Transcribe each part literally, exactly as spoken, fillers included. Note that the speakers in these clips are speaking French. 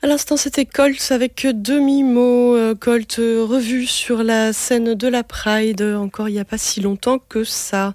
l'instant, c'était Colt avec demi-mot. Colt revu sur la scène de la Pride, encore il n'y a pas si longtemps que ça.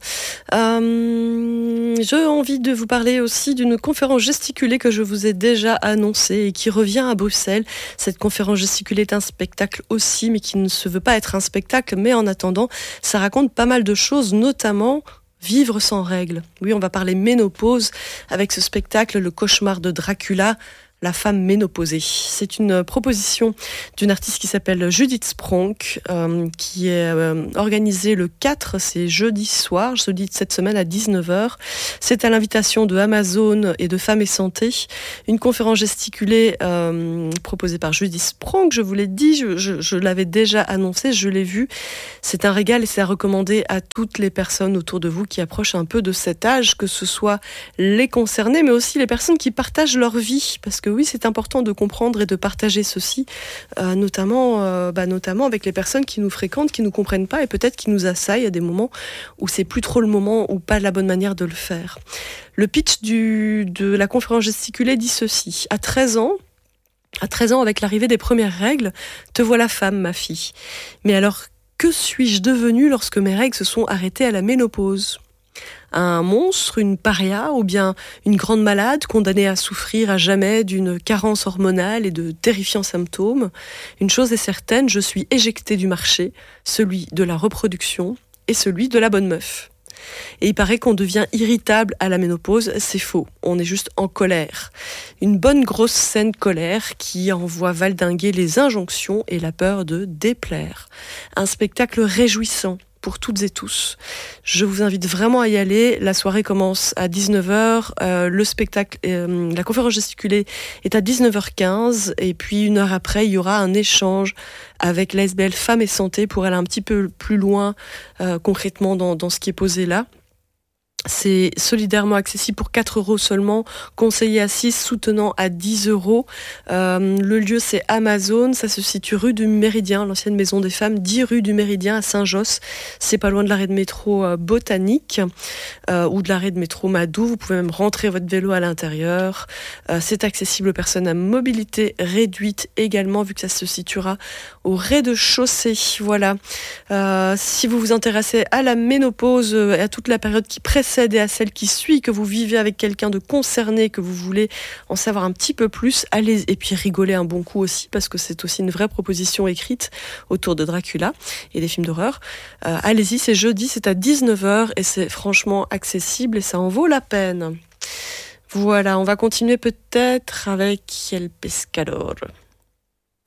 Euh, j'ai envie de vous parler aussi d'une conférence gesticulée que je vous ai déjà annoncée et qui revient à Bruxelles. Cette conférence gesticulée est un spectacle aussi, mais qui ne se veut pas être un spectacle. Mais en attendant, ça raconte pas mal de choses, notamment vivre sans règles. Oui, on va parler ménopause avec ce spectacle, Le cauchemar de Dracula, la femme ménopausée. C'est une proposition d'une artiste qui s'appelle Judith Spronk, euh, qui est euh, organisée le quatre, c'est jeudi soir, jeudi de cette semaine à dix-neuf heures. C'est à l'invitation de Amazon et de Femmes et Santé. Une conférence gesticulée euh, proposée par Judith Spronk, je vous l'ai dit, je, je, je l'avais déjà annoncé, je l'ai vu. C'est un régal et c'est à recommander à toutes les personnes autour de vous qui approchent un peu de cet âge, que ce soit les concernés, mais aussi les personnes qui partagent leur vie, parce que oui, c'est important de comprendre et de partager ceci, euh, notamment, euh, bah, notamment avec les personnes qui nous fréquentent, qui nous comprennent pas et peut-être qui nous assaillent à des moments où c'est plus trop le moment ou pas la bonne manière de le faire. Le pitch du, de la conférence gesticulée dit ceci. À treize ans, à treize ans, avec l'arrivée des premières règles, te voilà femme, ma fille. Mais alors, que suis-je devenue lorsque mes règles se sont arrêtées à la ménopause ? Un monstre, une paria ou bien une grande malade condamnée à souffrir à jamais d'une carence hormonale et de terrifiants symptômes. Une chose est certaine, je suis éjectée du marché, celui de la reproduction et celui de la bonne meuf. Et il paraît qu'on devient irritable à la ménopause, c'est faux, on est juste en colère. Une bonne grosse scène colère qui envoie valdinguer les injonctions et la peur de déplaire. Un spectacle réjouissant pour toutes et tous. Je vous invite vraiment à y aller. La soirée commence à dix-neuf heures. Euh, le spectacle, euh, la conférence gesticulée est à dix-neuf heures quinze. Et puis une heure après, il y aura un échange avec l'A S B L Femmes et Santé pour aller un petit peu plus loin euh, concrètement dans, dans ce qui est posé là. C'est solidairement accessible pour quatre euros seulement, conseiller à six, soutenant à dix euros. Euh, le lieu, c'est Amazon, ça se situe rue du Méridien, l'ancienne maison des femmes, dix rue du Méridien à Saint-Josse. C'est pas loin de l'arrêt de métro euh, Botanique euh, ou de l'arrêt de métro Madou. Vous pouvez même rentrer votre vélo à l'intérieur. Euh, c'est accessible aux personnes à mobilité réduite également, vu que ça se situera au rez-de-chaussée. Voilà. Euh, si vous vous intéressez à la ménopause et à toute la période qui précède et à celle qui suit, que vous vivez avec quelqu'un de concerné, que vous voulez en savoir un petit peu plus, allez, et puis rigoler un bon coup aussi, parce que c'est aussi une vraie proposition écrite autour de Dracula et des films d'horreur. Euh, allez-y, c'est jeudi, c'est à dix-neuf heures et c'est franchement accessible et ça en vaut la peine. Voilà, on va continuer peut-être avec El Pescador.